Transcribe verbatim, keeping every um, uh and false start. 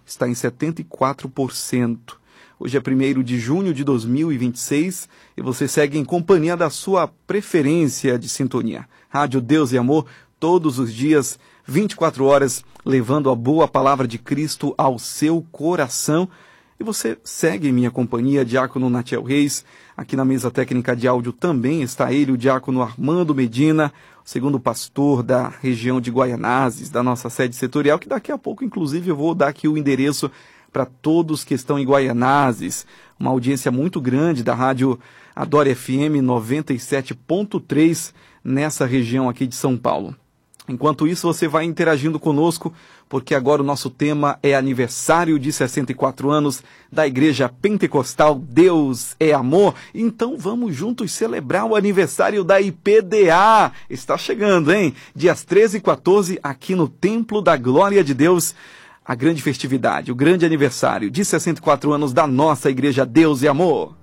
está em setenta e quatro por cento. Hoje é primeiro de junho de dois mil e vinte e seis e você segue em companhia da sua preferência de sintonia. Rádio Deus e Amor, todos os dias, vinte e quatro horas, levando a boa palavra de Cristo ao seu coração. E você segue em minha companhia, Diácono Natiel Reis. Aqui na mesa técnica de áudio também está ele, o Diácono Armando Medina, o segundo pastor da região de Guaianazes, da nossa sede setorial, que daqui a pouco, inclusive, eu vou dar aqui o endereço para todos que estão em Guaianazes, uma audiência muito grande da rádio Adore F M noventa e sete ponto três nessa região aqui de São Paulo. Enquanto isso, você vai interagindo conosco, porque agora o nosso tema é aniversário de sessenta e quatro anos da Igreja Pentecostal Deus é Amor. Então vamos juntos celebrar o aniversário da I P D A. Está chegando, hein? Dias treze e quatorze, aqui no Templo da Glória de Deus, a grande festividade, o grande aniversário de sessenta e quatro anos da nossa Igreja Deus e Amor.